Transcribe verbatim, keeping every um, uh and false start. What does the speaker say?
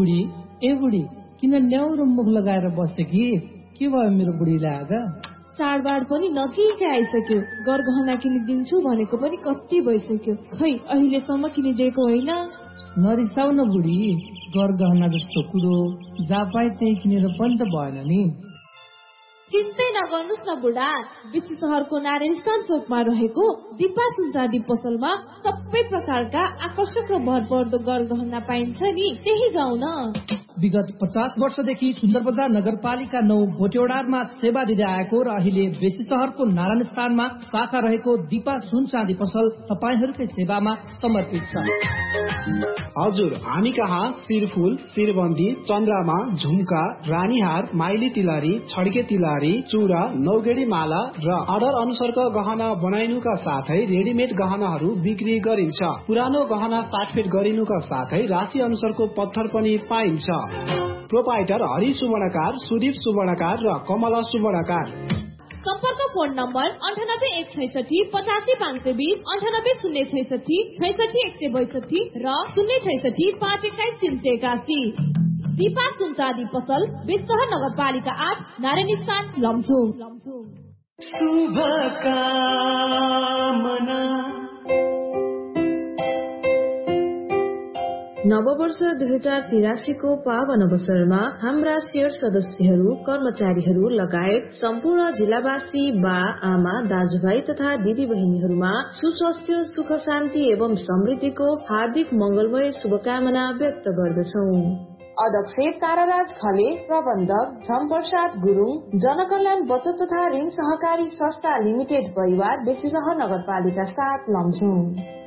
बुढी ए बुढी किन न्याउरो मुख लगाएर बसे कि के भयो मेरो बुढीलाई आज? चाडबाड पनि नजिकै आइसक्यो, गरगहना किनिदिन्छु भनेको पनि कति भइसक्यो, खै अहिलेसम्म किनिदिएको होइन। नरिसाउ न बुढी, गरगहना जस्तो कुरो जहाँ पाए त्यही किनेर पनि त भएन नि। चिन्तै नगर्नुहोस् न बुढा, बेसी सहरको नारायण स्थान चोकमा रहेको दिपा सुनचाँदी पसलमा सबै प्रकारका आकर्षक र भरपर्दो गरगहना पाइन्छ नि, त्यही जाउँ न। विगत पचास वर्षदेखि सुन्दर बजार नगरपालिका नौ भोटेौडारमा सेवा दिँदै आएको र अहिले बेसी सहरको नारायण स्थानमा शाखा रहेको दिपा सुन चाँदी पसल तपाईहरूकै सेवामा समर्पित छ। हजुर, हामी कहाँ शिरफुल, शिरबन्दी, चन्द्रमा, झुम्का, रानीहार, माइली तिलहरी, छड्के तिलहरी, चूड़ा, नौगेडी माला र अर्डर अनुसारका गहना बनाइनुका साथै रेडिमेड गहनाहरू बिक्री गरिन्छ। पुरानो गहना साटफेट गरिनुका साथै राशि अनुसारको पत्थर पनि पाइन्छ। प्रोपाइटर हरि सुवर्णकार, सुदीप सुवर्णकार र कमला सुवर्णकार। सम्पर्क फोन नम्बर अन्ठानब्बे एक छैसठी पचासी पाँच सय बिस, अन्ठानब्बे शून्य छैसठी छैसठी एक सय बैसठी र शून्य छैसठी पाँच एक्काइस तिन सय एकासी। दिपा सुनचाँदी पसल, बेसीसहर नगरपालिका आठ, नारायण स्थान, लमजुङ। नववर्ष दुई हजार तिरासीको पावन अवसरमा हाम्रा शेयर सदस्यहरू, कर्मचारीहरू लगायत सम्पूर्ण जिल्लावासी बा आमा दाजुभाइ तथा दिदी बहिनीहरूमा सुस्वास्थ्य, सुख शान्ति एवं समृद्धिको हार्दिक मंगलमय शुभकामना व्यक्त गर्दछौं। अध्यक्ष ताराराज खले, प्रबन्धक झमप्रसाद गुरुङ, जनकल्याण बचत तथा ऋण सहकारी संस्था लिमिटेड परिवार, बेसीसहर नगरपालिका सात, लमजुङ।